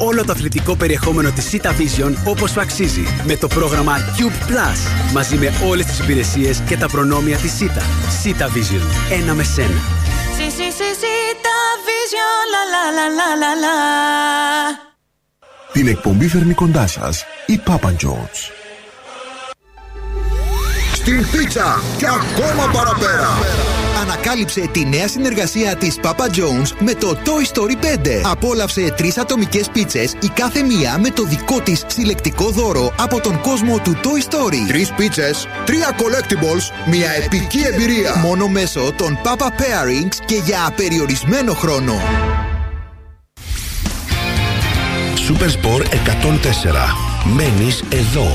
όλο το αθλητικό περιεχόμενο της Sita Vision όπως σου αξίζει με το πρόγραμμα Cube Plus, μαζί με όλες τις υπηρεσίες και τα προνόμια της Sita. Sita Vision. Ένα με σένα. Sita Vision. La la la la la la. Την εκπομπή φέρνει κοντά σας η Papa John's. Στην πίτσα και ακόμα παραπέρα. Ανακάλυψε τη νέα συνεργασία της Papa John's με το Toy Story 5. Απόλαυσε 3 ατομικές πίτσες, η κάθε μία με το δικό της συλλεκτικό δώρο από τον κόσμο του Toy Story. 3 πίτσες, 3 collectibles, μια επική εμπειρία. Μόνο μέσω των Papa Pairings και για απεριορισμένο χρόνο. Super Sport 104. Μένεις εδώ.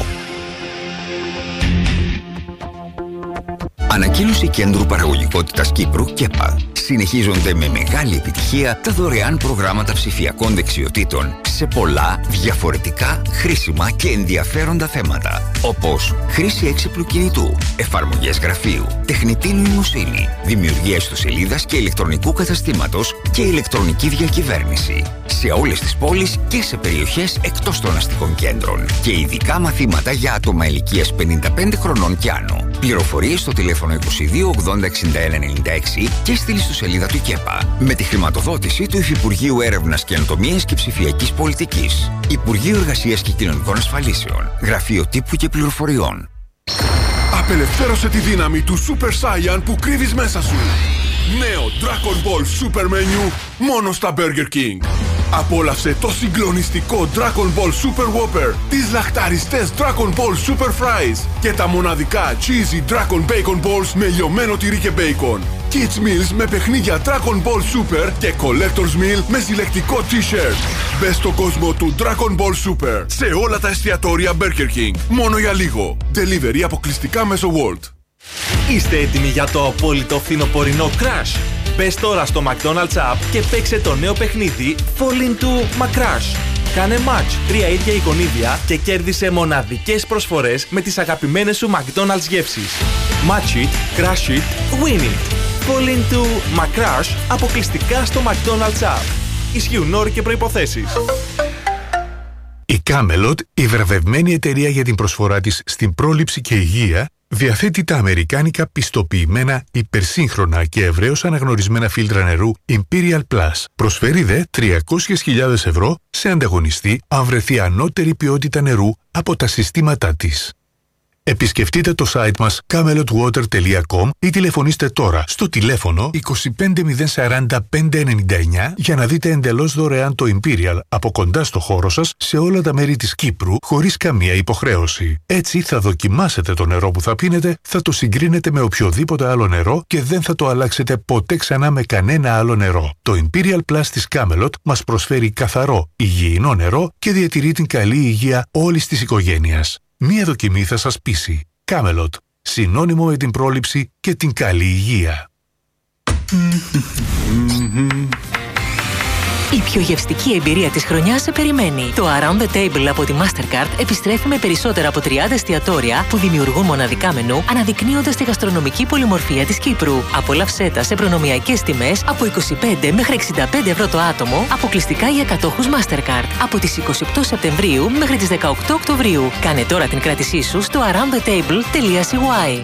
Ανακοίνωση Κέντρου Παραγωγικότητας Κύπρου ΚΕΠΑ. Συνεχίζονται με μεγάλη επιτυχία τα δωρεάν προγράμματα ψηφιακών δεξιοτήτων σε πολλά, διαφορετικά, χρήσιμα και ενδιαφέροντα θέματα. Όπως χρήση έξυπνου κινητού, εφαρμογές γραφείου, τεχνητή νοημοσύνη, δημιουργία ιστοσελίδας και ηλεκτρονικού καταστήματος και ηλεκτρονική διακυβέρνηση. Σε όλες τις πόλεις και σε περιοχές εκτός των αστικών κέντρων. Και ειδικά μαθήματα για άτομα ηλικίας 55 χρονών και άνω. Πληροφορίες στο τηλέφωνο 22 80 61 96 και στη ιστοσελίδα του ΚΕΠΑ. Με τη χρηματοδότηση του Υφυπουργείου Έρευνας και Καινοτομίας και Ψηφιακής Πολιτικής. Υπουργείο Εργασίας και Κοινωνικών Ασφαλίσεων. Γραφείο Τύπου και Πληροφοριών. Απελευθέρωσε τη δύναμη του Super Saiyan που κρύβεις μέσα σου. Νέο Dragon Ball Super Menu μόνο στα Burger King. Απόλαυσε το συγκλονιστικό Dragon Ball Super Whopper, τις λαχταριστές Dragon Ball Super Fries και τα μοναδικά Cheesy Dragon Bacon Balls με λιωμένο τυρί και bacon. Kids Meals με παιχνίδια Dragon Ball Super και Collector's Meal με συλλεκτικό t-shirt. Μπες στον κόσμο του Dragon Ball Super σε όλα τα εστιατόρια Burger King. Μόνο για λίγο. Delivery αποκλειστικά μέσω Wolt. Είστε έτοιμοι για το απόλυτο φθινοπορεινό Crash? Μπες τώρα στο McDonald's App και παίξε το νέο παιχνίδι Fall into McCrash. Κάνε match 3 ίδια εικονίδια και κέρδισε μοναδικές προσφορές με τις αγαπημένες σου McDonald's γεύσεις. Match it, crash it, win it. Fall into McCrash αποκλειστικά στο McDonald's App. Ισχύουν όροι και προϋποθέσεις. Η Camelot, η βραβευμένη εταιρεία για την προσφορά της στην πρόληψη και υγεία, διαθέτει τα αμερικάνικα πιστοποιημένα υπερσύγχρονα και ευρέως αναγνωρισμένα φίλτρα νερού Imperial Plus. Προσφέρει δε 300.000 ευρώ σε ανταγωνιστή αν βρεθεί ανώτερη ποιότητα νερού από τα συστήματά της. Επισκεφτείτε το site μας camelotwater.com ή τηλεφωνήστε τώρα στο τηλέφωνο 25040 599 για να δείτε εντελώς δωρεάν το Imperial από κοντά στο χώρο σας σε όλα τα μέρη της Κύπρου χωρίς καμία υποχρέωση. Έτσι θα δοκιμάσετε το νερό που θα πίνετε, θα το συγκρίνετε με οποιοδήποτε άλλο νερό και δεν θα το αλλάξετε ποτέ ξανά με κανένα άλλο νερό. Το Imperial Plus της Camelot μας προσφέρει καθαρό, υγιεινό νερό και διατηρεί την καλή υγεία όλης της οικογένειας. Μία δοκιμή θα σας πείσει. Camelot. Συνώνυμο με την πρόληψη και την καλή υγεία. Η πιο γευστική εμπειρία της χρονιάς σε περιμένει. Το Around the Table από τη Mastercard επιστρέφει με περισσότερα από 30 εστιατόρια που δημιουργούν μοναδικά μενού, αναδεικνύοντας τη γαστρονομική πολυμορφία της Κύπρου. Απόλαυσέ τα σε προνομιακές τιμές από 25 μέχρι 65 ευρώ το άτομο, αποκλειστικά για κατόχους Mastercard. Από τις 28 Σεπτεμβρίου μέχρι τις 18 Οκτωβρίου. Κάνε τώρα την κράτησή σου στο aroundthetable.cy.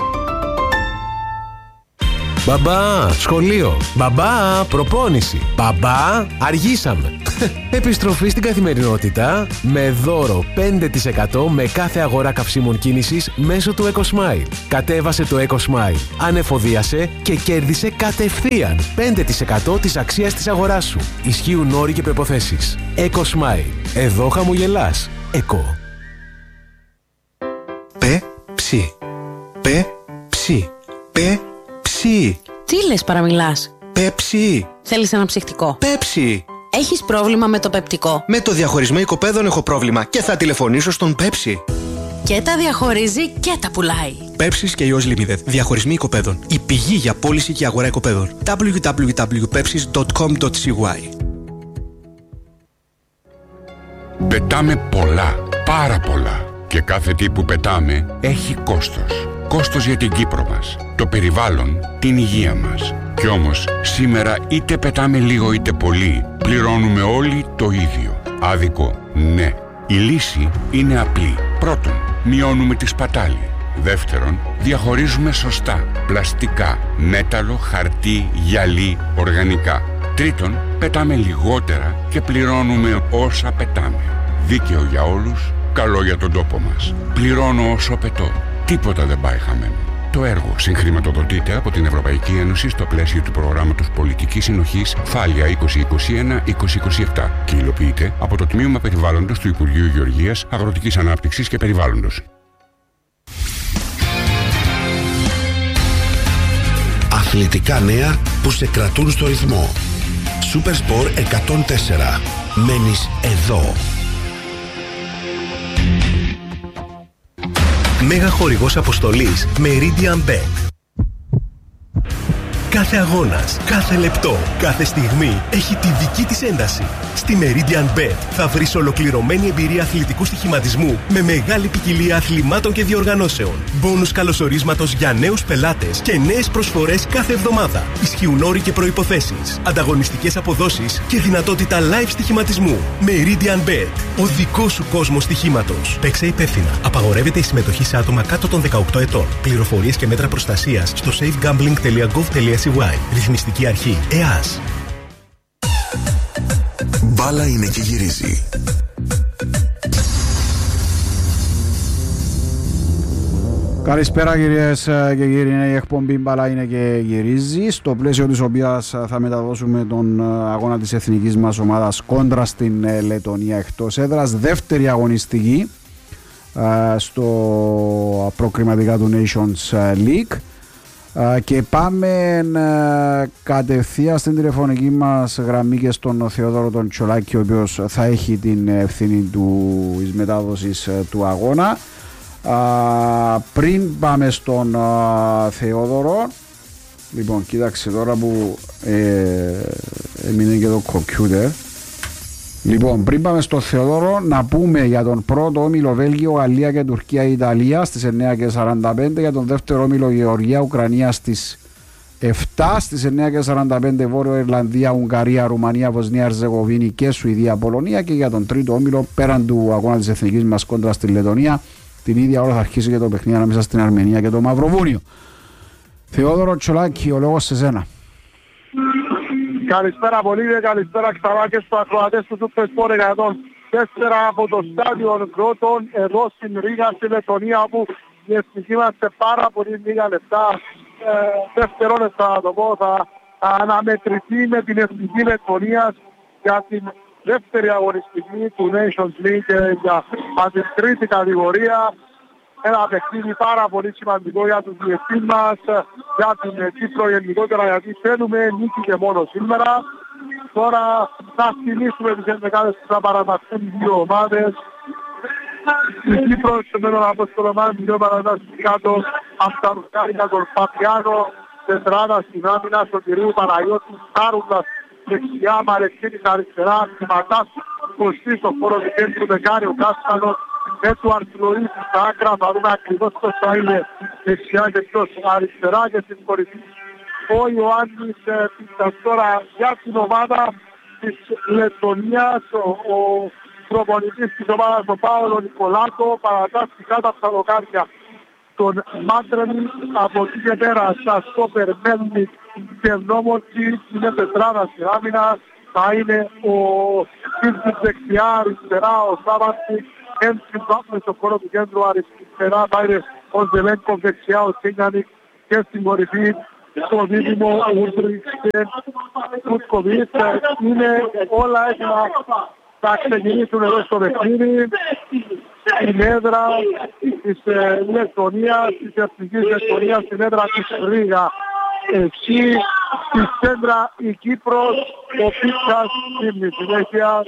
Μπαμπά, σχολείο. Μπαμπά, προπόνηση. Μπαμπά, αργήσαμε. Επιστροφή στην καθημερινότητα με δώρο 5% με κάθε αγορά καυσίμων κίνησης μέσω του EcoSmile. Κατέβασε το EcoSmile, ανεφοδίασε και κέρδισε κατευθείαν 5% της αξίας της αγοράς σου. Ισχύουν όροι και προϋποθέσεις. EcoSmile. Εδώ χαμογελάς. Εκο. Ψι. Ψι. Ψι. Τι λες παραμιλάς? Πέψη. Θέλεις ένα ψυχτικό? Πέψη. Έχεις πρόβλημα με το πεπτικό? Με το διαχωρισμό οικοπαίδων έχω πρόβλημα και θα τηλεφωνήσω στον Πέψη. Και τα διαχωρίζει και τα πουλάει. Πέψης και Ιός Limited. Διαχωρισμοί οικοπαίδων. Η πηγή για πώληση και αγορά οικοπαίδων. www.pepsis.com.cy. Πετάμε πολλά, πάρα πολλά. Και κάθε τι που πετάμε έχει κόστος. Κόστος για την Κύπρο μας, το περιβάλλον, την υγεία μας. Κι όμως σήμερα είτε πετάμε λίγο είτε πολύ, πληρώνουμε όλοι το ίδιο. Άδικο, ναι. Η λύση είναι απλή. Πρώτον, μειώνουμε τη σπατάλη. Δεύτερον, διαχωρίζουμε σωστά πλαστικά, μέταλλο, χαρτί, γυαλί, οργανικά. Τρίτον, πετάμε λιγότερα και πληρώνουμε όσα πετάμε. Δίκαιο για όλους, καλό για τον τόπο μας. Πληρώνω όσο πετώ. Τίποτα δεν πάει χαμένο. Το έργο συγχρηματοδοτείται από την Ευρωπαϊκή Ένωση στο πλαίσιο του προγράμματος Πολιτικής Συνοχής Φάλια 2021-2027 και υλοποιείται από το Τμήμα Περιβάλλοντος του Υπουργείου Γεωργίας, Αγροτικής Ανάπτυξης και Περιβάλλοντος. Αθλητικά νέα που σε κρατούν στο ρυθμό. Super Sport 104. Μένεις εδώ. Μέγα χορηγός αποστολής Meridian Bet. Κάθε αγώνας, κάθε λεπτό, κάθε στιγμή έχει τη δική της ένταση. Στη Meridian Bet θα βρεις ολοκληρωμένη εμπειρία αθλητικού στοιχηματισμού με μεγάλη ποικιλία αθλημάτων και διοργανώσεων. Μπόνους καλωσορίσματος για νέους πελάτες και νέες προσφορές κάθε εβδομάδα. Ισχύουν όροι και προϋποθέσεις, ανταγωνιστικές αποδόσεις και δυνατότητα live στοιχηματισμού. Meridian Bet, ο δικός σου κόσμος στοιχήματος. Παίξε υπεύθυνα. Απαγορεύεται η συμμετοχή σε άτομα κάτω των 18 ετών. Πληροφορίες και μέτρα προστασίας στο safegambling.gov.cy. Ρυθμιστική αρχή ΕΑΣ. Μπάλα είναι και γυρίζει. Καλησπέρα κυρίες και κύριοι, είναι η εκπομπή Μπάλα είναι και γυρίζει, στο πλαίσιο της οποίας θα μεταδώσουμε τον αγώνα της εθνικής μας ομάδας κόντρα στην Λετωνία εκτός έδρας, δεύτερη αγωνιστική στο προκριματικά του Nations League. Και πάμε κατευθείαν στην τηλεφωνική μας γραμμή και στον Θεόδωρο τον Τσολάκη, ο οποίος θα έχει την ευθύνη της μετάδοσης του αγώνα. Πριν πάμε στον Θεόδωρο, λοιπόν κοίταξε τώρα που έμεινε και το κομπιούτερ. Λοιπόν, πριν πάμε στο Θεόδωρο, να πούμε για τον πρώτο όμιλο Βέλγιο, Γαλλία και Τουρκία, Ιταλία στις 9:45, για τον δεύτερο όμιλο Γεωργία, Ουκρανία στις 7, στις 9:45 Βόρειο Ιρλανδία, Ουγγαρία, Ρουμανία, Βοσνία, Ερζεγοβίνη και Σουηδία, Πολωνία, και για τον τρίτο όμιλο, πέραν του αγώνα της εθνικής μας κόντρα στη Λετωνία, την ίδια ώρα θα αρχίσει και το παιχνίδι ανάμεσα στην Αρμενία και το Μαυροβούνιο. Θεόδωρο Τσολάκη, ο λόγος σε σένα. Καλησπέρα πολύ και καλησπέρα ξανά και στους ακροατές του Super Sport 104 από το στάδιο Κρότων εδώ στην Ρήγα, στη Λετωνία, όπου η εθνική μας σε πάρα πολύ λίγα λεπτά, δευτερόλεπτα να το πω, θα αναμετρηθεί με την εθνική Λετωνίας για την δεύτερη αγωνιστική του Nations League για την τρίτη κατηγορία. Ένα παιχνίδι πάρα πολύ σημαντικό για τους διευθύνους μας, για την Κύπρο γενικότερα, γιατί θέλουμε νίκη και μόνο σήμερα. Τώρα θα στυλίσουμε τις ενδεκάδες που θα παραταχθούν οι δύο ομάδες. Η Κύπρος με τον Αποστολομάνη, δύο παρατάσεις κάτω από τα Ρουσκάρικα, τον Παπιάνο, τετράδα στην άμυνα, Σωτηρίου Παναγιώτη, Στάρουντας δεξιά, Μαρεξίνης αριστερά, Σηματάς, Κωστής στο χώρο του κέντρου, Δεκάριο Κάστανος, με του Αρσιλορίτη στα άκρα, θα δούμε ακριβώς πώς θα είναι δεξιά και ποιος αριστερά, και στην κορυφή ο Ιωάννης Πίστας. Τώρα για την ομάδα της Λετωνίας, ο προπονητής της ομάδας, ο Πάολο Νικολάκο, παρατάσσει κάτω από τα δοκάρια τον Μάντρεμι, από εκεί και πέρα στα στόπερ Μέλνικ και Νόμορκη, είναι τετράδα στην άμυνα, θα είναι ο Σίλτης δεξιά, αριστερά ο Σάβαντσικ, Έμψιν Βάπνε στο χώρο του κέντρου, αριστερά θα είναι ο Ζελένκο, δεξιά ο Τσίγκανικ, και στην κορυφή στο δίδυμο Ούντριξ και Κουτκοβίτ. Είναι όλα έτοιμα, θα ξεκινήσουν εδώ στο παιχνίδι. Στην έδρα της Λετωνίας, της εθνικής Λετωνίας, στην έδρα της Ρήγα. Εκεί στη σέντρα η Κύπρος, ο Πίτσας στην συνέχεια.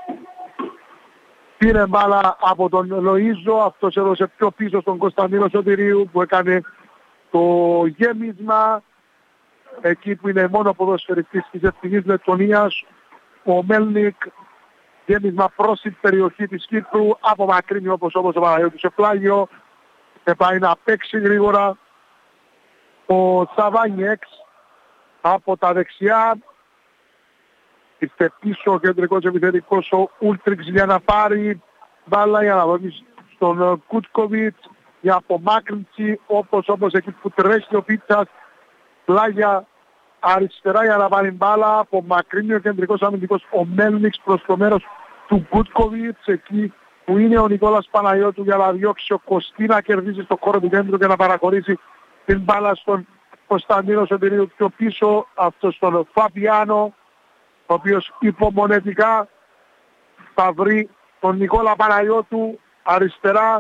Πήρε μπάλα από τον Λοΐζο, αυτός έδωσε πιο πίσω στον Κωνσταντίνο Σωτηρίου που έκανε το γέμισμα εκεί που είναι μόνο ποδοσφαιριστής της εθνικής Λετωνίας. Ο Μέλνικ, γέμισμα προς την περιοχή της Κύπρου, απομακρύνει όπως ο Παναγιώτης σε πλάγιο, πάει να παίξει γρήγορα. Ο Τσαβάνιεξ από τα δεξιά ήρθε πίσω ο κεντρικός επιθετικός ο Ούλτριξ για να πάρει μπάλα, για να δώσει στον Κούτκοβιτς για απομάκρυνση, όπως εκεί που τρέχει ο Πίτσας, πλάγια αριστερά για να πάρει μπάλα, απομακρύνει ο κεντρικός αμυντικός ο Μέλνιξ προς το μέρος του Κούτκοβιτς, εκεί που είναι ο Νικόλας Παναγιώτου για να διώξει ο Κωστή να κερδίσει στο χώρο του κέντρου και να παραχωρήσει την μπάλα στον Κωνσταντίνο Σωτηρίου πιο πίσω, αυτό στον Φαπιάνο, ο οποίος υπομονετικά θα βρει τον Νικόλα Παναγιώτου αριστερά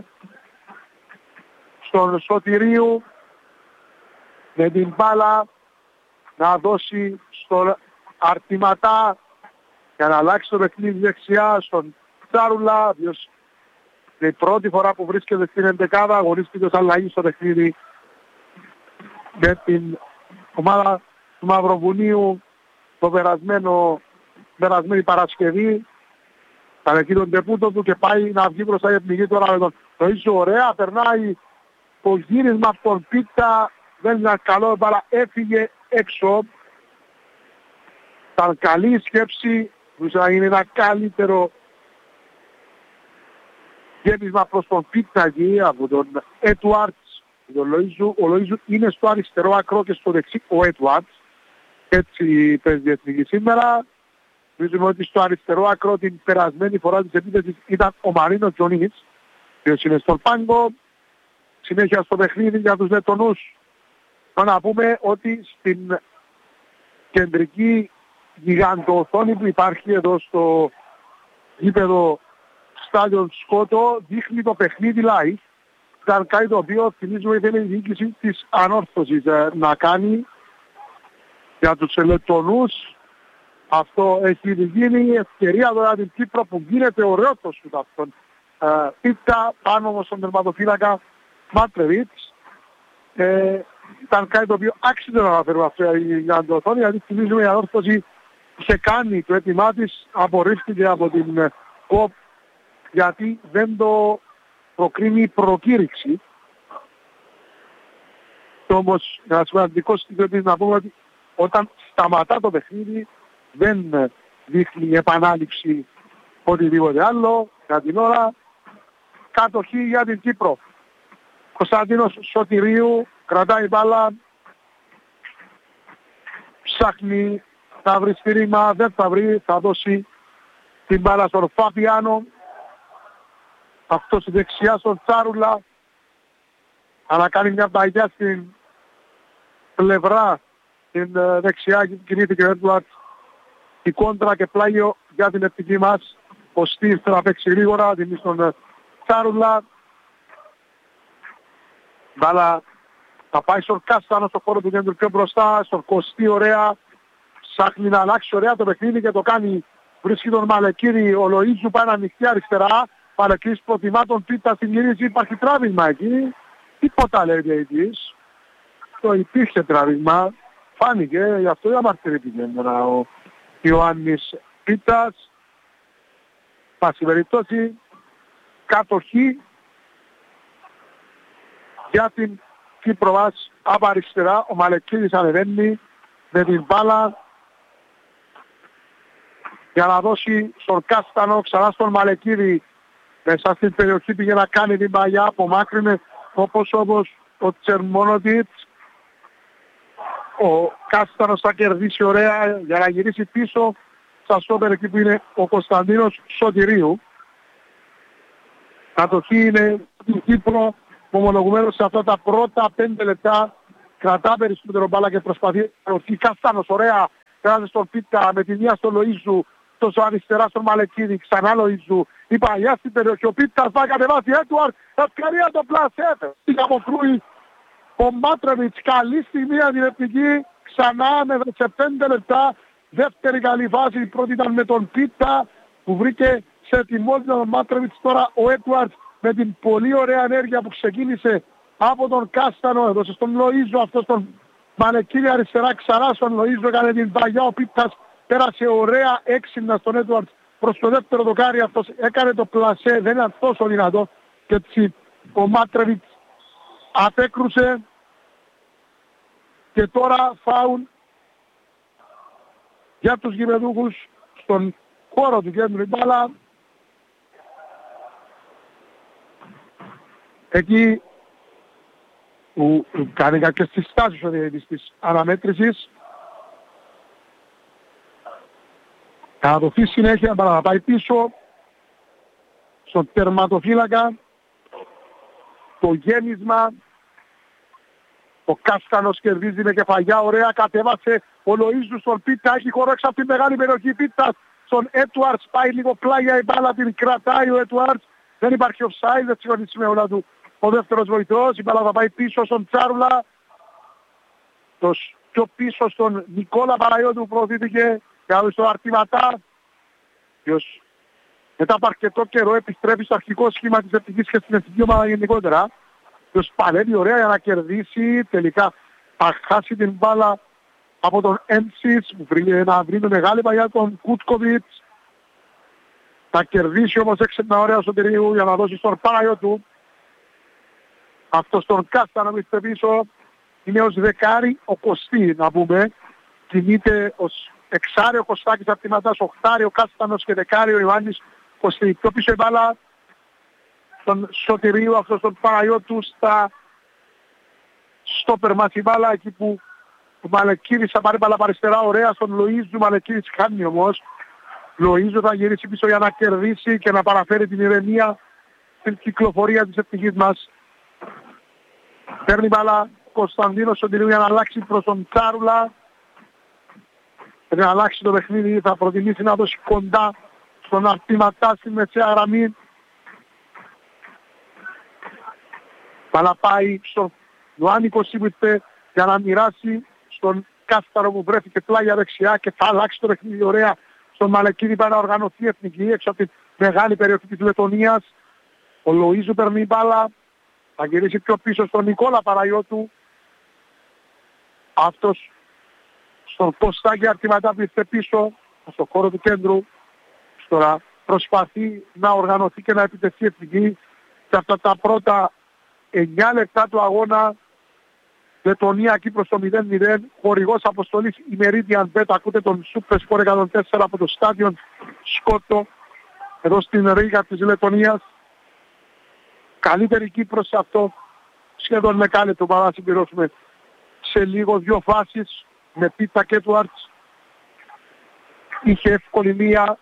στον Σωτηρίου με την μπάλα να δώσει στον Αρτηματά για να αλλάξει το παιχνίδι δεξιά στον Τσάρουλα, ποιος είναι η πρώτη φορά που βρίσκεται στην εντεκάδα, αγωνίστηκε ως αλλαγή στο παιχνίδι με την ομάδα του Μαυροβουνίου το περασμένη Παρασκευή. Θα εκεί τον τεπούτο του και πάει να βγει μπροστά για πνιγή τώρα με τον Νοΐζο. Ωραία, περνάει το γύρισμα από τον Πίτα, δεν ήταν καλό, αλλά έφυγε έξω. Ήταν καλή η σκέψη, θα είναι ένα καλύτερο γέμισμα προς τον Πίτα εκεί από τον Έτουαρτς, τον Λοΐζου. Ο Λοΐζου είναι στο αριστερό άκρο και στο δεξί ο Έτουαρτς. Έτσι παίζει η Εθνική σήμερα. Νομίζουμε ότι στο αριστερό άκρο την περασμένη φορά της επίθεσης ήταν ο Μαρίνο Τζονίτς, ποιος είναι στον πάγκο. Συνέχεια στο παιχνίδι για τους Λετονούς. Να πούμε ότι στην κεντρική γιγαντοοθόνη που υπάρχει εδώ στο γήπεδο Στάδιον Σκότο δείχνει το παιχνίδι live. Ήταν κάτι το οποίο θυμίζουμε ότι είναι η διοίκηση της ανόρθωσης να κάνει για τους Λετονούς. Αυτό έχει γίνει η ευκαιρία τώρα την Κύπρο που γίνεται ωραίο το σούτ αυτόν. Πίτα πάνω όμως στον τερματοφύλακα Μάτρεβιτς. Ήταν κάτι το οποίο άξιζε να αναφέρουμε αυτό για την οθόνη, γιατί θυμίζουμε η ανόρθωση είχε κάνει το έτοιμά της, απορρίφθηκε από την ΚΟΠ γιατί δεν το προκρίνει προκήρυξη. Και όμως ένα σημαντικό στοιχείο να πούμε ότι όταν σταματά το παιχνίδι δεν δείχνει επανάληψη οτιδήποτε άλλο. Για την ώρα κατοχή για την Κύπρο. Κωνσταντίνος Σωτηρίου κρατάει μπάλα, ψάχνει να βρει στήριγμα, δεν θα βρει, θα δώσει την μπάλα στον Φαπιάνο, αυτός δεξιά στον Τσάρουλα, ανακάνει μια παγιά στην πλευρά, την δεξιά κινήθηκε ο Έντουαρτς, η κόντρα και πλάγιο για την εθνική μας, ο Στίβ θα παίξει γρήγορα, την στον Τσάρουλα, μπάλα θα πάει στον Κάστανο στο χώρο του κέντρου πιο μπροστά, στον Κωστή ωραία, ψάχνει να αλλάξει ωραία το παιχνίδι και το κάνει, βρίσκει τον Μαλεκίδη, ο Λοΐζου πάει να ανοιχτεί αριστερά, Μαλεκίδης προτιμά τον Πίτα στην γύριση, υπάρχει τράβηγμα εκεί, τίποτα λέει διαιτής, το υπήρχε τράβηγμα, φάνηκε, γι' αυτό διαμαρτυρεί πηγαίνοντα ο Ιωάννης Πίτας, πάση περιπτώσει, κατοχή για την Κύπρο μας από αριστερά, ο Μαλεκίδης ανεβαίνει με την μπάλα για να δώσει στον Κάστανο, ξανά στον Μαλεκίδη, μέσα στην περιοχή πήγε να κάνει την παγιά, απομάκρυνε όπως ο Τσερμόνοτιτς, ο Κάστανος θα κερδίσει ωραία για να γυρίσει πίσω στα στόπερ εκεί που είναι ο Κωνσταντίνος Σωτηρίου. Κατοχή είναι στην Κύπρο, ομολογουμένως σε αυτά τα πρώτα 5 λεπτά κρατά περισσότερο μπάλα και προσπαθεί ο Κάστανος ωραία, κράτησε στον Πίτα με τη μία στον Λοΐζου, τόσο αριστερά στον Μαλεκίδη, ξανά Λοΐζου, η παλιά στην περιοχή, ο Πίτας θα κατεβάσει Έντουαρτ, ευκαιρία το πλασέφε, την αποκρούει ο Μάτρεβιτς, καλή στιγμή αντιλεπτική, ξανά σε 5 λεπτά, δεύτερη καλή φάση, η πρώτη ήταν με τον Πίτα που βρήκε σε ετοιμότητα τον Μάτρεβιτς, τώρα ο Έντουαρτ με την πολύ ωραία ενέργεια που ξεκίνησε από τον Κάστανο, έδωσε στον Λοΐζο, αυτό στον Μαλεκίδη αριστερά, ξανά στον Λοΐζο, έκανε την παγιά, ο Πίτας πέρασε ωραία έξυπνα στον Έντουαρτ προς το δεύτερο δοκάρι, αυτός έκανε το πλασέ, δεν ήταν τόσο δυνατό και έτσι ο Μάτρεβιτς απέκρουσε και τώρα φάουν για τους γηπεδούχους στον χώρο του κέντρου η μπάλα. Εκεί που κάνει κάποιες συστάσεις ο διαιτητής της αναμέτρησης. Θα δοθεί συνέχεια να πάει πίσω στον τερματοφύλακα. Το γέμισμα. Ο Κάστανος κερδίζει με κεφαλιά, ωραία, κατέβασε ο Λοΐζου στον Πίτα, έχει χώρο έξω από τη μεγάλη περιοχή Πίτας, στον Έτουαρτς, πάει λίγο πλάγια η μπάλα, την κρατάει ο Έτουαρτς, δεν υπάρχει offside, δεν συγχωρήσει με όλα του ο δεύτερος βοηθός, η μπάλα θα πάει πίσω στον Τσάρουλα, το πιο πίσω στον Νικόλα Παναγιώτου που προωθήθηκε, και στον Αρτηματά, ποιος μετά από αρκετό καιρό επιστρέφει στο αρχικό σχήμα της εθνικής και στην εθνική ομάδα γενικότερα. Ποιος παλεύει ωραία για να κερδίσει, τελικά θα χάσει την μπάλα από τον Έμψης που να βρει με μεγάλη παλιά τον Κούτκοβιτς. Θα κερδίσει όμως έξυπνα ωραία στον Τερίου για να δώσει στον Παναγιώτου. Αυτός τον Κάστανο βρίσκεται πίσω, είναι ως δεκάρι ο Κωστή να πούμε. Κινείται ως εξάρι ο Κωστάκης από τη Ματάς, οχτάρι ο Κάστανος και δεκάρι ο Ιωάννης Κωστή. Πιο πίσω η μπάλα τον Σωτηρίου, αυτός τον Παναγιώτου στο περμάτσι μπάλα, εκεί που ο Μαλεκίδης θα πάρει μπάλα αριστερά, ωραία στον Λοΐζου, Μαλεκίδης χάνει όμως. Λοΐζου θα γυρίσει πίσω για να κερδίσει και να παραφέρει την ηρεμία στην κυκλοφορία της εθνικής μας. Παίρνει μπάλα Κωνσταντίνος Σωτηρίου για να αλλάξει προς τον Τσάρουλα. Για να αλλάξει το παιχνίδι θα προτιμήσει να δώσει κοντά στον Αρτηματά στη μεσαία γραμμή. Μπάλα πάει στον Ιωάννη Κωσίβιτε για να μοιράσει στον Κάσταρο που βρέθηκε πλάγια δεξιά και θα αλλάξει το παιχνίδι ωραία στον Μαλεκίδη para να οργανωθεί εθνική έξω από τη μεγάλη περιοχή της Λετωνίας. Ο Λοΐζου παίρνει μπάλα, θα γυρίσει πιο πίσω στον Νικόλα Παναγιώτου. Αυτός στον Κωστάκη Αρτηματά που είστε πίσω στον χώρο του κέντρου. Τώρα προσπαθεί να οργανωθεί και να επιτεθεί εθνική σε αυτά τα πρώτα 9 λεπτά του αγώνα. Λετωνία Κύπρος στο 0-0, χορηγός αποστολής η Meridian Bet, ακούτε τον Super Sport 104 από το στάδιο Σκότο, εδώ στην Ρήγα της Λετωνίας. Καλύτερη Κύπρος σε αυτό, σχεδόν με κάλετο παρά να συμπληρώσουμε σε λίγο, δύο φάσεις με Πίτα και Έτουαρτς. Είχε εύκολη μία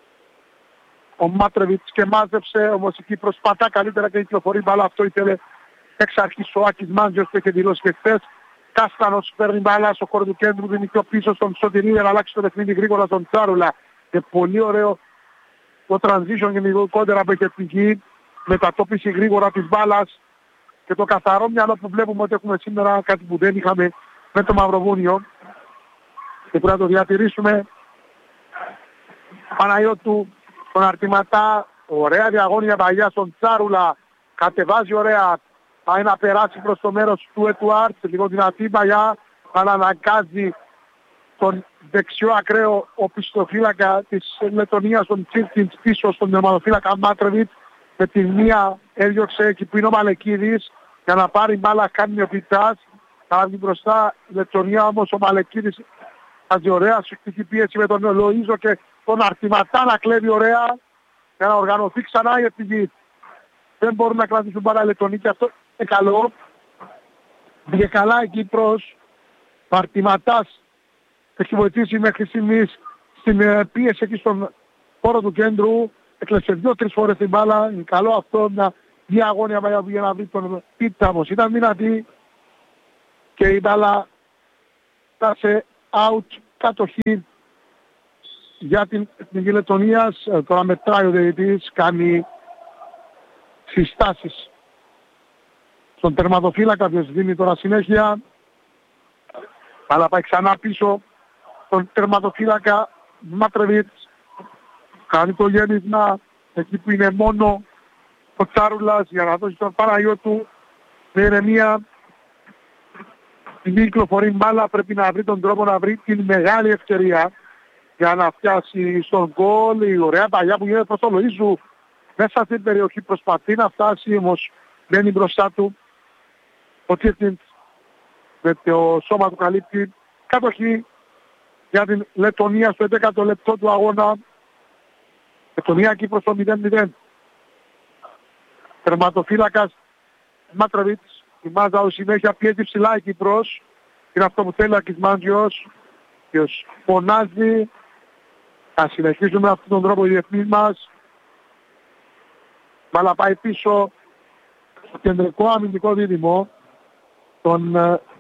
ο Μάτρεβιτς και μάζεψε, όμως η Κύπρος πατά καλύτερα και κυκλοφορεί μπάλα, αυτό ήθελε εξ αρχής ο Άκης Μάντζος που είχε δηλώσει και χθες. Κάστανος παίρνει μπάλα στο χώρο του κέντρου, δίνει πιο πίσω στον Σωτηρίου για να αλλάξει το παιχνίδι γρήγορα στον Τσάρουλα. Και πολύ ωραίο το transition γενικότερα που έχει εθνική, μετατόπιση γρήγορα της μπάλας και το καθαρό μυαλό που βλέπουμε ότι έχουμε σήμερα, κάτι που δεν είχαμε με το Μαυροβούνιο και πρέπει να το διατηρήσουμε. Παναγιώτου, τον Αρτηματά, ωραία διαγώνια παλιά στον Τσάρουλα, κατεβάζει ωραία, πάει να περάσει προς το μέρος του Έτουαρτς, λίγο δυνατή παλιά, αλλά αναγκάζει τον δεξιό ακραίο οπισθοφύλακα της Λετωνίας, τον Τσίρκινς πίσω στον τερματοφύλακα Μάτρεβιτς, με τη μία έδιωξε εκεί που είναι ο Μαλεκίδης για να πάρει μπάλα, κάνει ο Πιτάς, θα βγει μπροστά η Λετωνία, όμως ο Μαλεκίδης κάνει ωραία σφιχτική πίεση με τον Λοΐζο και τον Αρτηματά να κλέβει ωραία για να οργανωθεί ξανά η εθνική. Δεν μπορούν να κρατήσουν μπάλα οι Λετωνοί και αυτό είναι καλό. Πήγε καλά η Κύπρος, ο Αρτηματάς έχει βοηθήσει μέχρι στιγμής στην πίεση εκεί στον χώρο του κέντρου, έκλεψε 2-3 φορές την μπάλα, είναι καλό αυτό, μια διαγώνια για να βρει τον Πίτα, όμως ήταν δυνατή και η μπάλα φτάσε out, κατοχή για την εθνική Λετωνίας. Τώρα μετράει ο διαιτητής, κάνει συστάσεις στον τερματοφύλακα, ποιος δίνει τώρα συνέχεια, αλλά πάει ξανά πίσω στον τερματοφύλακα Μάτρεβιτς, κάνει το γέμισμα εκεί που είναι μόνο ο Τσάρουλας για να δώσει τον Παναγιώτου με ηρεμία. Την κυκλοφορεί μπάλα, πρέπει να βρει τον τρόπο να βρει την μεγάλη ευκαιρία για να φτιάσει στον γκολ. Η ωραία παλιά που γίνεται προς το Λοΐζου μέσα στην περιοχή προσπαθεί να φτάσει, όμως μένει μπροστά του ο Τίρτιντς με το σώμα του καλύπτει. Κατοχή για την Λετωνία στο 11ο λεπτό του αγώνα. Λετωνία Κύπρος στο 0-0. Τερματοφύλακας Μάτροβιτς. Η Μάζα συνέχεια πιέζει ψηλά η Κύπρος. Είναι αυτό που θέλει ο Ακισμάντζιος. Και φωνάζει. Θα συνεχίσουμε αυτόν τον τρόπο οι διεθνείς μας. Μπάλα πάει πίσω στο κεντρικό αμυντικό δίδυμο των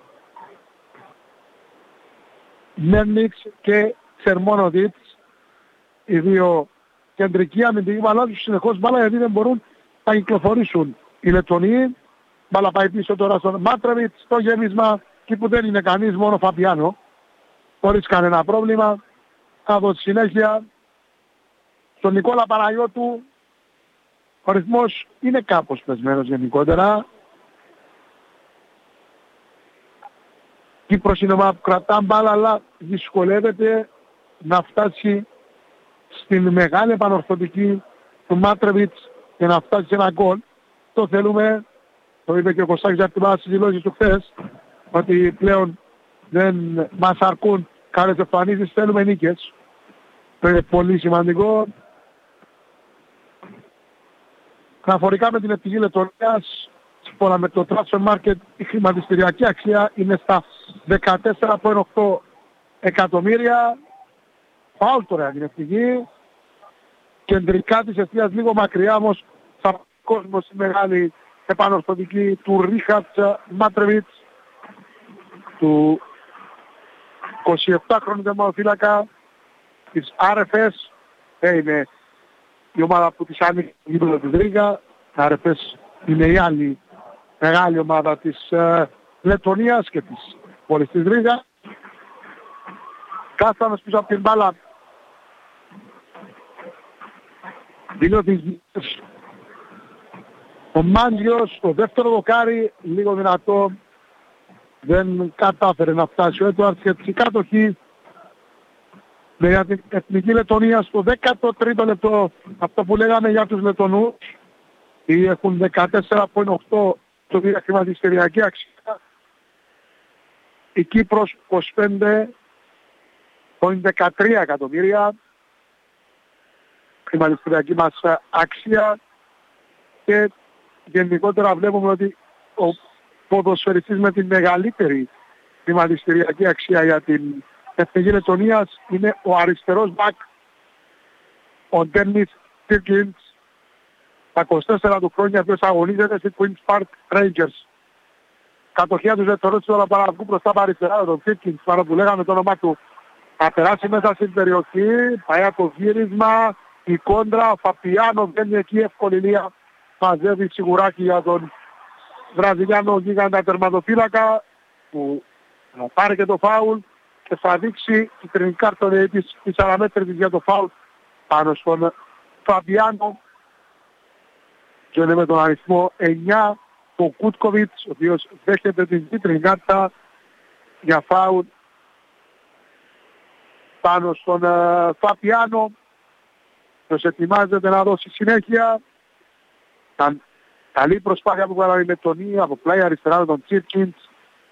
Μέρνιξ και Τσερμόνοβιτς. Οι δύο κεντρικοί αμυντικοί αλλάζουν συνεχώς μπάλα γιατί δεν μπορούν να κυκλοφορήσουν οι Λετωνοί. Μπάλα πάει πίσω τώρα στον Μάτροβιτς, στο γέμισμα, εκεί που δεν είναι κανείς, μόνο Φαπιάνο. Χωρίς κανένα πρόβλημα. Από τη συνέχεια στον Νικόλα Παναγιώτου. Ο ρυθμός είναι κάπως πεσμένος γενικότερα. Κύπρος είναι ομάδα που κρατά μπάλα, αλλά δυσκολεύεται να φτάσει στην μεγάλη επανορθωτική του Μάτρεβιτς και να φτάσει σε ένα γκολ. Το θέλουμε, το είπε και ο Κωστάκης Αρτιμάς στις δηλώσεις του χθες, ότι πλέον δεν μας αρκούν καλές εμφανίσεις, θέλουμε νίκες. Το είναι πολύ σημαντικό. Αναφορικά με την ευτυχή Λετωνίας, σύμφωνα με το Transfer Market, η χρηματιστηριακή αξία είναι στα 14,8 εκατομμύρια. Φάουλ τώρα την ευτυχή. Κεντρικά της ευθείας λίγο μακριά όμως θα κόσμο στη μεγάλη επανορθωτική του Ρίχαρτς Μάτρεβιτς, του 27χρονου τερματοφύλακα της RFS. Είναι η ομάδα που της άνοιξε το γήπεδο της Ρίγα. RFS είναι η άλλη μεγάλη ομάδα της Λετωνίας και της πόλης της Ρίγα. Κάστανος πίσω από την μπάλα. Ο Μάντζιος, το δεύτερο δοκάρι, λίγο δυνατό. Δεν κατάφερε να φτάσει ο Έντουαρτς και της κατοχή για την Εθνική Λετωνία στο 13ο λεπτό. Αυτό που λέγαμε για τους Λετωνούς. Οι έχουν 14,8 το χρηματιστηριακή αξία. Η Κύπρος 25,13 εκατομμύρια χρηματιστηριακή μας αξία. Και γενικότερα βλέπουμε ότι ο ποδοσφαιριστής με την μεγαλύτερη χρηματιστηριακή αξία για την Εθνική Λετωνίας είναι ο αριστερός μπακ, ο Ντένις Τίρκινς, τα 24 του χρόνια, οποίος αγωνίζεται στη Queen's Park Rangers. Κατοχία τους Λετωνούς τώρα παραβγούν μπροστά από αριστερά, τον Τίρκινς, παρά που λέγαμε το όνομα του. Θα περάσει μέσα στην περιοχή, πάει από το γύρισμα, η κόντρα, ο Φαπιάνο βγαίνει εκεί, εύκολη λία, μαζεύει σιγουράκι για τον Βραζιλιάνο γίγαντα τερματοφύλακα, που θα πάρει και το φάουλ και θα δείξει κίτρινη κάρτα της αναμέτρησης για το φάουλ πάνω στον Φαμπιάνο. Και είναι με τον αριθμό 9 ο Κούτκοβιτς, ο οποίος δέχεται την κίτρινη κάρτα για φάουλ πάνω στον Φαμπιάνο. Ποιος ετοιμάζεται να δώσει συνέχεια. Ήταν καλή προσπάθεια που έκανε η Λετωνία από πλάι αριστερά με τον Τσίρκινς.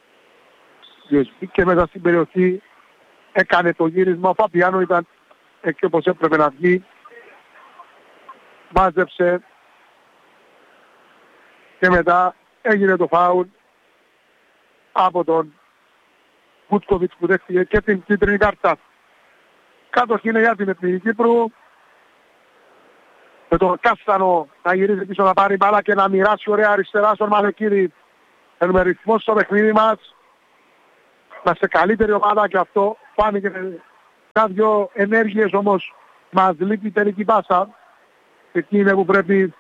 Και μέσα στην περιοχή έκανε το γύρισμα. Ο Φαπιάνο ήταν εκεί όπως έπρεπε να βγει. Μάζεψε και μετά έγινε το φάουλ από τον Κούτκοβιτς που δέχτηκε και την κίτρινη κάρτα. Κάτοχη είναι για την Εθνική Κύπρου. Με τον Κάστανο να γυρίζει πίσω να πάρει μπάλα και να μοιράσει ωραία αριστερά στον Μαλεκίδη. Θέλουμε ρυθμό στο παιχνίδι μας. Είμαστε καλύτερη ομάδα και αυτό φάνηκε κάποιες ενέργειες, όμως μας λείπει η τελική πάσα. Εκεί είναι που πρέπει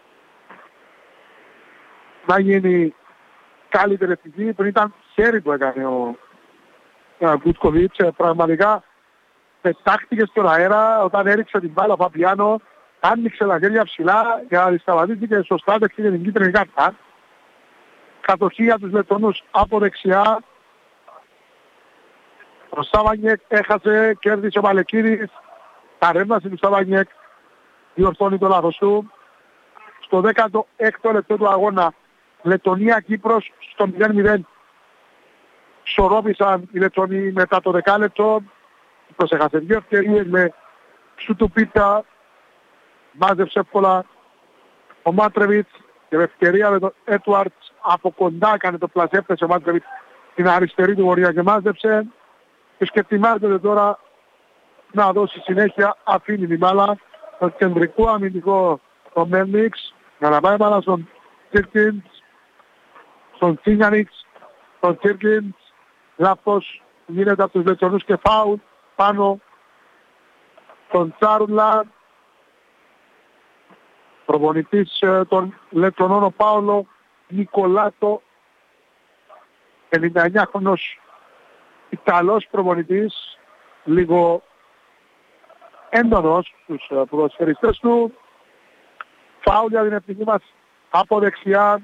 να γίνει καλύτερη εθνική. Πριν ήταν χέρι που έκανε ο Κούτκοβιτς. Πραγματικά πετάχτηκε στον αέρα όταν έριξε την μπάλα ο Φαπιάνο. Άνοιξε τα χέρια ψηλά για να δισταματήσει σωστά δεξιά την κίτρινη κάρτα. Κατοχή για τους Λετωνούς από δεξιά. Ο Σαβανιέκ έχασε, κέρδισε ο Μαλεκίδης. Παρέμβαση του Σαβανιέκ διορθώνει το λάθος του. Στο 16ο λεπτό του αγώνα Λετωνία-Κύπρος στο 0-0. Σορόβησαν οι Λετωνοί μετά το 10 λεπτό. Έχασε δύο ευκαιρίες με Σουτουπίτα, μάζεψε εύκολα ο Μάτρεβιτς και με ευκαιρία με τον Έτουαρτς από κοντά έκανε το πλασέ, έπεσε ο Μάτρεβιτς στην αριστερή του γωνία και μάζεψε και σκεφτημάζεται τώρα να δώσει συνέχεια, αφήνει την μπάλα στον κεντρικό αμυντικό το Μέλνιξ για να πάει μπάλα στον Τσίρκινς, στον Τσίνιανιξ, στον Τσίρκινς, λάθος γίνεται από τους Λετσονούς και φάουλ πάνω στον Τσάρουλα, προπονητής των Λετσονών ο Πάολο Νικολάτο, 59χρονος Ιταλός προπονητής, λίγο έντονος στους ποδοσφαιριστές του. Φάουλ για την εθνική μας από δεξιά.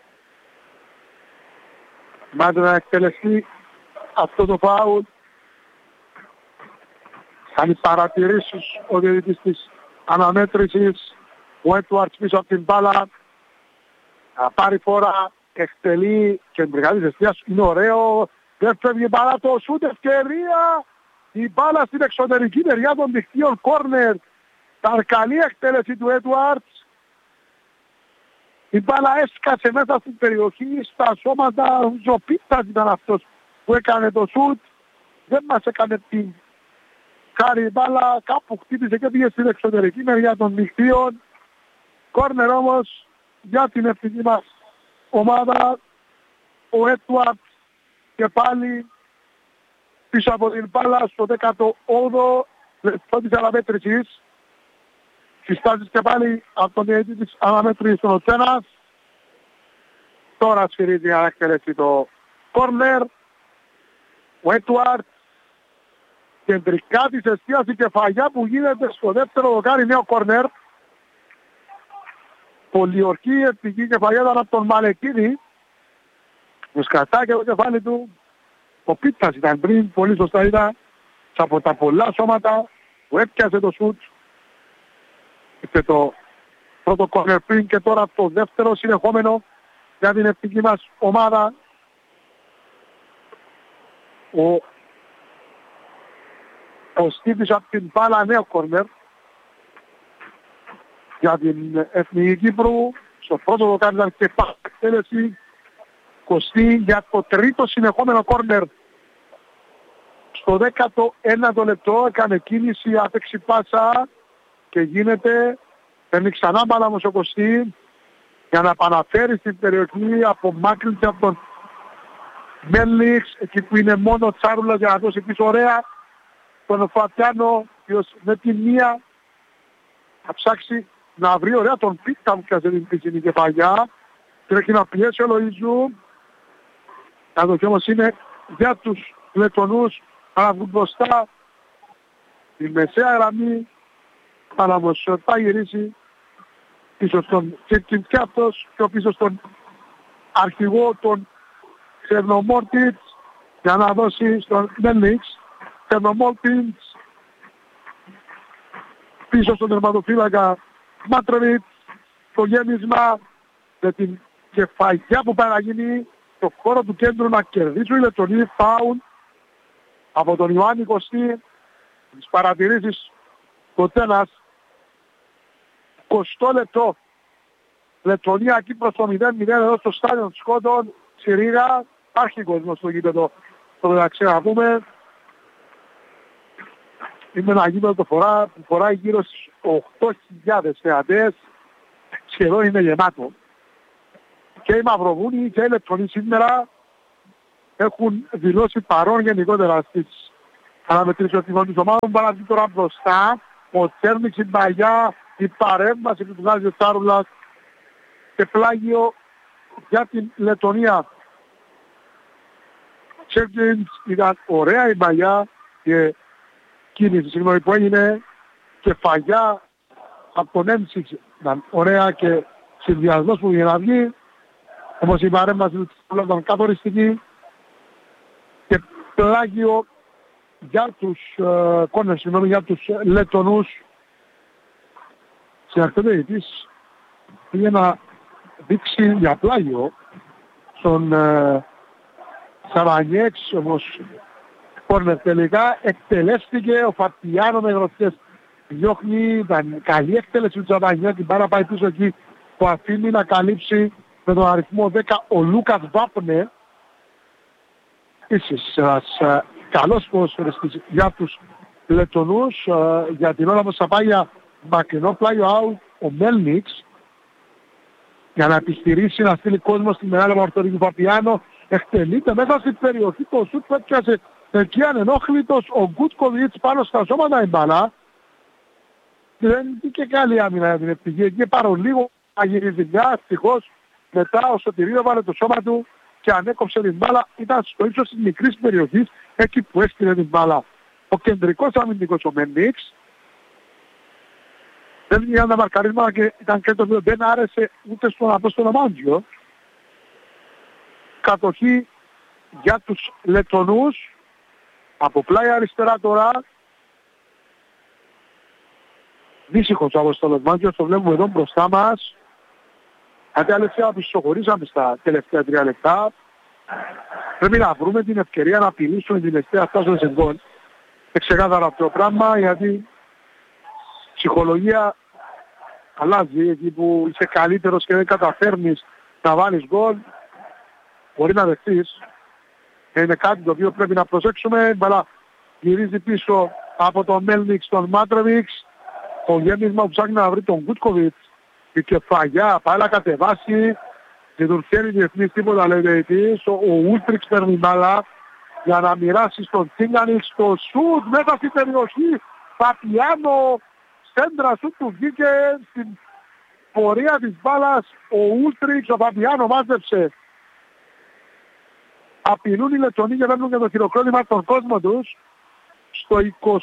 Μάται να εκτελεστεί αυτό το φάουλ. Κάνει παρατηρήσεις ο διαιτητής της αναμέτρησης. Ο Έτουαρτς πίσω από την μπάλα. Θα πάρει φορά, εκτελεί και μεγάλη εστίαση. Είναι ωραίο. Δεν φεύγει η μπάλα, το σούτ, ευκαιρία. Η μπάλα στην εξωτερική μεριά των δικτύων κόρνερ. Τα καλή εκτέλεση του Έτουαρτς. Η μπάλα έσκασε μέσα στην περιοχή, στα σώματα. Ο Πίτσας ήταν αυτός που έκανε το σούτ. Δεν μας έκανε την χάρη η μπάλα. Κάπου χτύπησε και πήγε στην εξωτερική μεριά των δικτύων. Κόρνερ όμως για την εθνική μας ομάδα. Ο Έτουαρτς και πάλι πίσω από την μπάλα στο 18ο λεπτό της αναμέτρησης. Συστάσεις και πάλι από τον διαιτητή της αναμέτρησης των Οτσένας. Τώρα σφυρίζει να εκτελέσει το κόρνερ. Ο Έτουαρτς κεντρικά της εστίαση κεφαλιά που γίνεται στο δεύτερο δοκάρι, νέο κόρνερ. Πολιορκή ευτυχή κεφαλιά ήταν από τον Μαλεκίδη. Με σκατά και το κεφάλι του. Ο Πίτσας ήταν πριν, πολύ σωστά ήταν. Από τα πολλά σώματα που έπιασε το σουτ. Ήρθε το πρώτο κόρνερ πριν και τώρα το δεύτερο συνεχόμενο για την εθνική μας ομάδα. Ο Στίβης από την μπάλα, νέο κόρνερ για την εθνική Κύπρου. Στο πρώτο δοκάρι ήταν και πάλι εκτέλεση. Κωστή για το τρίτο συνεχόμενο κόρνερ. Στο 19ο λεπτό έκανε κίνηση, άπαιξη πάσα και γίνεται. Παίρνει ξανά μπάλα όμως ο Κωστή για να επαναφέρει στην περιοχή, απομάκρυνση από τον Μέλνιξ, εκεί που είναι μόνο ο Τσάρουλας για να δώσει πίσω ωραία τον Φατιάνο, ποιος με τη μία θα ψάξει να βρει ωραία τον Πίτα που πιάσε την πίσινη κεφαλιά. Τρέχει να πιέσει ο Λοΐζου. Εδώ όμως είναι για τους Λετονούς να βγουν μπροστά τη μεσαία γραμμή, αλλά όμως θα γυρίσει πίσω στον Τσίρκιν και αυτός και πίσω στον αρχηγό τον Ξερνομόρτιτς για να δώσει στον Μέλνιξ. Ξερνομόρτιτς πίσω στον τερματοφύλακα Μάτρεβιτς, το γέμισμα με την κεφαλιά που πάει να γίνει το χώρο του κέντρου να κερδίσουν οι Λετονοί. Φάουλ από τον Ιωάννη Κωστή. Τις παρατηρήσεις Κοτσένας. 20 λεπτό. Λετωνία Κύπρος το 0-0 εδώ στο στάδιο των Σκότων. Στη Ρήγα. Υπάρχει κόσμο στο γήπεδο. Το μεταξύ να πούμε. Είναι ένα γήπεδο που φοράει γύρω στις 8.000 θεατές. Σχεδόν είναι γεμάτο. Και οι Μαυροβούνοι και οι Λετωνοί σήμερα έχουν δηλώσει παρόν γενικότερα στις αναμετρήσεις των ομάδων. Παραδείγματος τώρα μπροστά. Ο Τσέρνιξ, η Μπαγιά, η παρέμβαση του βγάζει ο Τσάρουλας και πλάγιο για την Λετωνία. Τσέρνιξ ήταν ωραία η Μπαγιά και κίνηση που έγινε κεφαλιά από τον Έμψιξ ήταν ωραία και συνδυασμός που για να βγει. Όμως η παρέμβαση του Τσάρουλας ήταν καθοριστική και πλάγιο για τους για τους Λετονούς. Σε αρχαίος της πήγε να δείξει για πλάγιο στον Σαρανιέξ, όμως κόρνερ τελικά. Εκτελέστηκε ο Φαπιάνο με γροθιές. Διώχνει, ήταν καλή εκτέλεση του Τζαμπανιώτη, την πάρα πάει πίσω εκεί που αφήνει να καλύψει με τον αριθμό 10 ο Λούκας Βάπνε. Επίσης ένας καλός ποδοσφαιριστής για τους Λετονούς. Για την ώρα που θα πάει για μακρινό πλάγιο out ο Μέλνιξ για να επιχειρήσει να στείλει κόσμο στη μεγάλη μορφωτική του Παπιάνο. Εκτελείται μέσα στην περιοχή, το σουτ που έπιασε εκεί ανενόχλητος ο Γκούτκοβιτς πάνω στα σώματα η μπάλα. Δεν είχε καλή άμυνα για την ευτυχία εκεί, πάρω λίγο αγυριδιά, ευτυχώς μετά ο Σωτηρίου έβαλε το σώμα του και ανέκοψε την μπάλα, ήταν στο ύψος της μικρής περιοχής εκεί που έστειλε την μπάλα ο κεντρικός αμυντικός ο Μενίξ. Δεν είχε ένα μαρκαρίσμα και ήταν και το οποίο δεν άρεσε ούτε στον Απόστολο Μάντζιο. Κατοχή για τους Λετονούς από πλάι αριστερά τώρα. Δύσυχος ο Απόστολος Μάντζιος, το βλέπουμε εδώ μπροστά μας. Κάτι αλήθεια πισωχωρήσαμε στα τελευταία 3 λεπτά. Πρέπει να βρούμε την ευκαιρία να απειλήσουμε την τελευταία φτάσεων σε γκολ. Ξεκάθαρα αυτό το πράγμα, γιατί η ψυχολογία αλλάζει. Εκεί που είσαι καλύτερος και δεν καταφέρνεις να βάλεις γκολ, μπορεί να δεχτείς. Είναι κάτι το οποίο πρέπει να προσέξουμε. Αλλά γυρίζει πίσω από τον Μέλνιξ, τον Μάτρεβιξ. Το γέμισμα που ψάχνει να βρει τον Γκούτκοβιτς. Η κεφαγιά πάει να κατεβάσει. Και του φέρει διεθνής τίποτα λέει διαιτητής. Ο Ούλτριξ παίρνει μπάλα για να μοιράσει στον Τσίγκανιξ το σουτ μέσα στην περιοχή. Παπιάνο, σέντρα σουτ του βγήκε στην πορεία της μπάλας. Ο Ούλτριξ, ο Παπιάνο μάζεψε. Απειλούν οι Λετονοί και παίρνουν και το χειροκρότημα στον κόσμο τους. Στο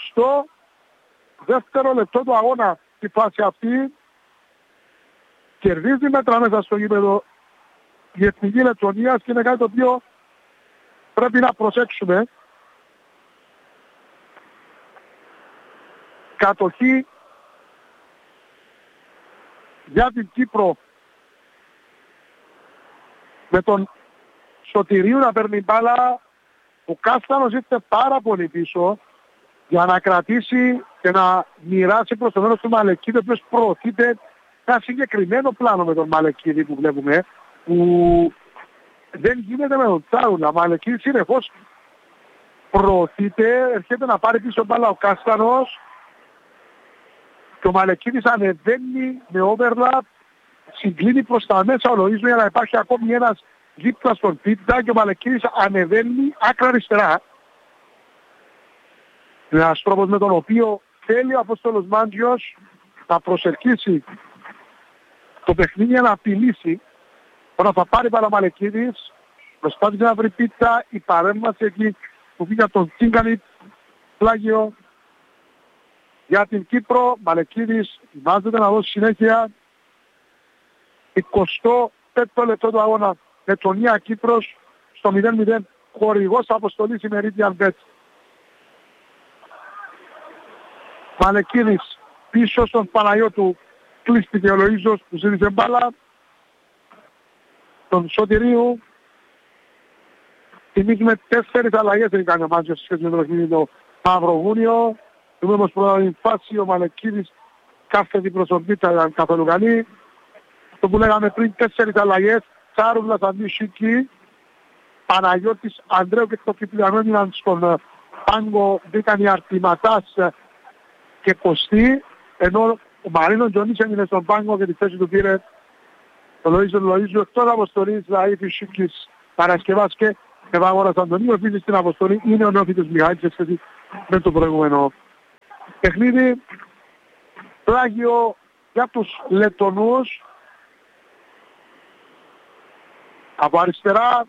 22ο λεπτό του αγώνα τη φάση αυτή κερδίζει μέτρα μέσα στο γήπεδο η Εθνική Λετωνίας και είναι κάτι το οποίο πρέπει να προσέξουμε. Κατοχή για την Κύπρο με τον Σωτηρίου να παίρνει μπάλα. Ο Κάστανος ήρθε πάρα πολύ πίσω για να κρατήσει και να μοιράσει προς το μέρος του Μαλεκίδη, ο οποίος προωθείται ένα συγκεκριμένο πλάνο με τον Μαλεκίδη που βλέπουμε, που δεν γίνεται με τον Τσάουλα. Ο Μαλεκίδης συνεχώς προωθείται, έρχεται να πάρει πίσω μπάλα ο Κάστανος και ο Μαλεκίδης ανεβαίνει με overlap, συγκλίνει προς τα μέσα ο Λοΐζου για να υπάρχει ακόμη ένας δίπλα στον Πίτσα και ο Μαλεκίδης ανεβαίνει άκρα αριστερά. Είναι ένας τρόπος με τον οποίο θέλει ο Απόστολος Μάντζιος να προσελκύσει το παιχνίδι για να απειλήσει. Όταν θα πάρει μπάλα Μαλεκίδης, προσπάθησε να βρει Πίτσα, η παρέμβαση εκεί που πήγε από τον Τσίγκανιτ, πλάγιο για την Κύπρο. Μαλεκίδης ετοιμάζεται να δώσει συνέχεια. 25ο λεπτό του αγώνα, Λετωνία Κύπρος στο 0-0, χορηγός αποστολής η Meridian Bet. Μαλεκίδης πίσω στον Παναγιώτου, κλείστηκε ο Λοΐζος που ζήτησε μπάλα. Τον Σωτηρίου θυμίζουμε 4 αλλαγές δεν κάνει ο Μάντζιος σχέση με το παιχνίδι το Μαυροβούνιο. Δούμε όμως πρώτα την φάση, ο Μαλεκίδης κάθε την προσωπή ήταν καθόλου καλή. Το που λέγαμε πριν 4 αλλαγές, Τσάρουλας αντί Σίκη, Παναγιώτης Ανδρέου και το Κυπριανό έμειναν στον πάγκο, μπήκαν οι Αρτηματάς και Κωστή, ενώ ο Μαρίνος Τζονής έμεινε στον πάγκο και τη θέση του πήρε το Λοΐζο εκτός αποστολής, δηλαδή Σίκης Παρασκευάς και Ευαγόρας Αντωνίου. Επίσης στην αποστολή είναι ο Νεόφιτος Μιχαήλης σε σχέση με το προηγούμενο παιχνίδι. Πλάγιο για τους Λετονούς. Από αριστερά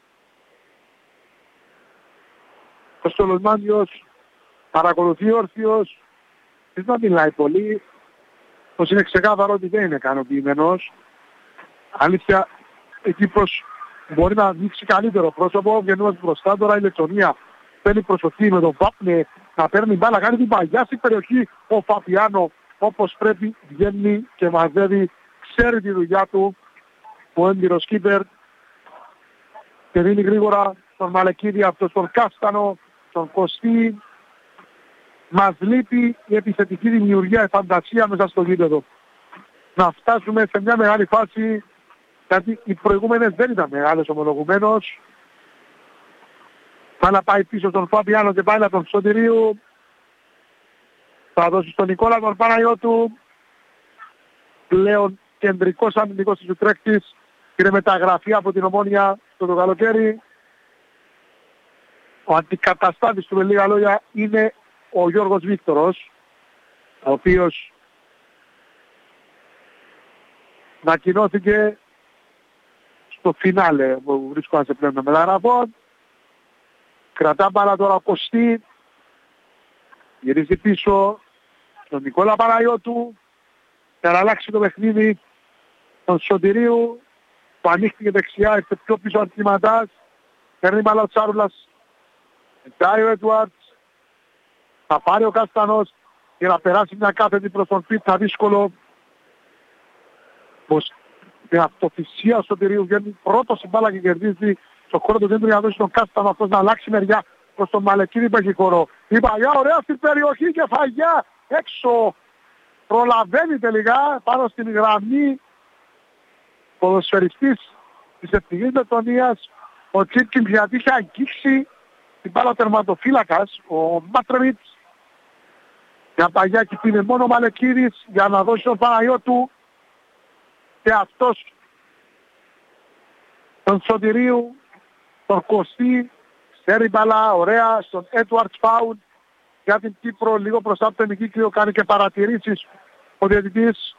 ο Στολοσμάντιος παρακολουθεί όρθιος, δεν θα μιλάει πολύ, πως είναι ξεκάθαρο ότι δεν είναι ικανοποιημένος. Αλήθεια, εκεί πως μπορεί να δείξει καλύτερο πρόσωπο, βγαίνοντας μπροστά τώρα η Λετωνία παίρνει προσοχή με τον Βάπνε να παίρνει μπάλα, κάνει την παγιά στην περιοχή. Ο Φαπιάνο όπως πρέπει βγαίνει και μαζεύει, ξέρει τη δουλειά του, ο έμπειρος κύπερ, και δίνει γρήγορα τον Μαλεκίδη αυτό στον Κάστανο, στον Κωστή. Μας λείπει η επιθετική δημιουργία, η φαντασία μέσα στο γήπεδο. Να φτάσουμε σε μια μεγάλη φάση, γιατί οι προηγούμενες δεν ήταν μεγάλες ομολογουμένως. Θα να πάει πίσω στον Φαμπιάνο και πάει να τον Σωτηρίου. Θα δώσει στον Νικόλα τον Παναγιώτου. Πλέον κεντρικός αμυντικός της Ουτρέχτης. Είναι μεταγραφή από την Ομόνια το καλοκαίρι. Ο αντικαταστάτης του με λίγα λόγια είναι ο Γιώργος Βίκτορος, ο οποίος ανακοινώθηκε στο φινάλε που βρίσκονται πλέον με μεταγραφών. Κρατά μπάλα τώρα ο Κωστή, γυρίζει πίσω στον Νικόλα Παναγιώτου για να αλλάξει το παιχνίδι τον Σωτηρίου που ανοίχτηκε δεξιά, έρθε πιο πίσω αντιματάς, παίρνει μπάλα ο Τσάρουλας, μετάει ο Έντουαρτς, θα πάρει ο Καστανός για να περάσει μια κάθετη προς τον Πίτσα, δύσκολο. Πως με αυτοθυσία ο Σωτηρίου βγαίνει πρώτος η μπάλα και κερδίζει στο χώρο του κέντρου για να δώσει τον Κάστανο αυτός να αλλάξει μεριά προς τον Μαλεκίδη που έχει χώρο. Η Παγιά ωραία στην περιοχή και Φαγιά έξω. Προλαβαίνει τελικά πάνω στην γραμμή ποδοσφαιριστής της Εθνικής Λετωνίας ο Τσίρκιν, γιατί είχε αγγίξει την μπάλα τερματοφύλακας ο Μάτρεβιτς. Για Παγιά και είναι μόνο ο Μαλεκίδης για να δώσει τον Παναγιώτου και αυτός τον Σωτηρίου, τον Κωστή, σέρει μπαλά, ωραία, στον Έντουαρτς φάουλ για την Κύπρο, λίγο μπροστά από το ημικύκλιο, κάνει και παρατηρήσεις ο διαιτητής.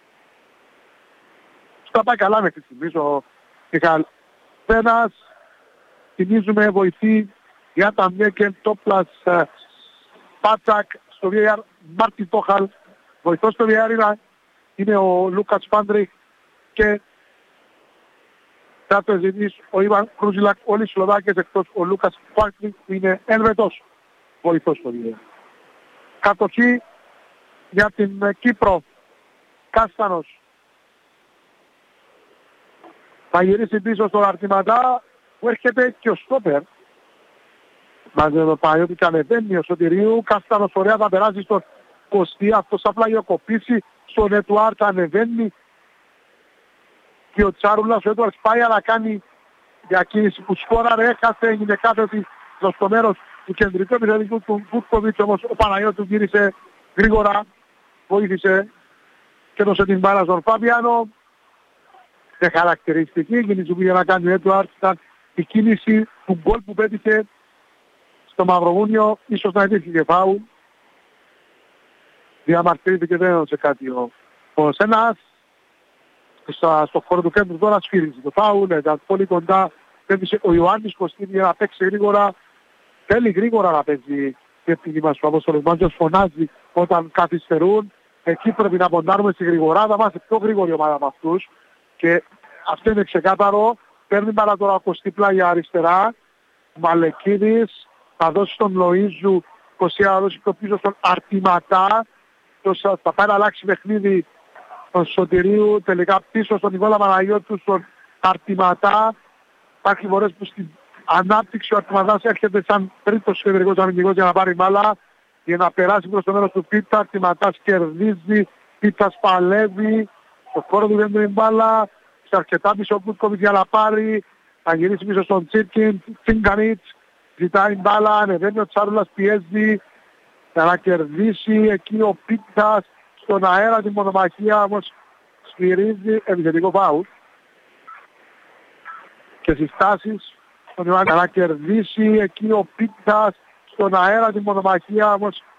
Στα πάει καλά μέχρι στιγμής ο Μιχάλ Πένας. Θυμίζουμε βοηθή για τα Μιέκεν, Τόπλας, Πάτσακ, στο VAR Μάρτιν Τόχαλ, βοηθός στο VAR είναι ο Λούκας Φάντριχ και θα το ζητήσει ο Ιβάν Κρούζιλακ, όλοι οι Σλοβάκες εκτός ο Λούκας Φάντριχ που είναι Ελβετός βοηθός στο VAR. Κατοχή για την Κύπρο, Κάστανος. Θα γυρίσει πίσω στον Αρτηματά που έρχεται και ο Στόπερ. Μαζί με το Παναγιώτη και ανεβαίνει ο Σωτηρίου. Κάστανος ωραία θα περάσει στον Κωστή. Αυτός απλά γεωκοπήσει. Στον Ετουάρτ ανεβαίνει. Και ο Έντουαρτς πάει αλλά κάνει διακίνηση που σκόραρε. Έχασε, έγινε κάθετη στο μέρος του κεντρικού επιθετικού του Βούτκοβιτς. Όμως ο Παναγιώτου γύρισε γρήγορα. Βοήθησε και έδωσε την μπάλα στον Φαμπιάνο. Και χαρακτηριστική κίνηση που για να κάνει ο Έντουαρτς ήταν η κίνηση του γκολ που πέτυχε στο Μαυροβούνιο. Ίσως να υπήρχε και φάουλ. Διαμαρτυρήθηκε δεν έδωσε κάτι ο Σένας. Στο χώρο του κέντρου τώρα σφύριζε το φάουλ. Ήταν πολύ κοντά. Πέτυχε ο Ιωάννης Κωστίνη για να παίξει γρήγορα. Θέλει γρήγορα να παίζει και επειδή μας ο Απόστολος Μάντζος φωνάζει όταν καθυστερούν. Εκεί πρέπει να ποντάρουμε στη γρηγοράδα μας, πιο γρήγορη ομάδα από αυτούς. Και αυτό είναι ξεκάθαρο. Παίρνει μπάλα τώρα ο Κωστή πλάγια αριστερά. Μαλεκίδης θα δώσει στον Λοΐζου. Κωστή θα δώσει το πίσω στον Αρτηματά. Θα πάει να αλλάξει παιχνίδι τον Σωτηρίου. Τελικά πίσω στον Νικόλα Παναγιώτου, στον Αρτηματά. Υπάρχει φορές που στην ανάπτυξη ο Αρτηματάς έρχεται σαν τρίτος κεντρικός αμυντικός για να πάρει μπάλα. Για να περάσει προς το μέρος του Πίτα. Αρτηματάς κερδίζει. Πίτας παλεύει. Στο χώρο του δεν είναι μπάλα. Σε αρκετά πίσω ο Κούτκοβιτς για να πάρει. Θα γυρίσει πίσω στον Τσίρκιν. Τσιγκανίτς. Ζητάει μπάλα. Ανεβαίνει ο Τσάρουλας, πιέζει. Για να κερδίσει εκεί ο Πίτας. Στον αέρα την μονομαχία όμως σφυρίζει επιθετικό φάουλ. Και συστάσεις στον Ιωάννη. Για να κερδίσει εκεί ο Πίτας. Στον αέρα την μονομαχία όμως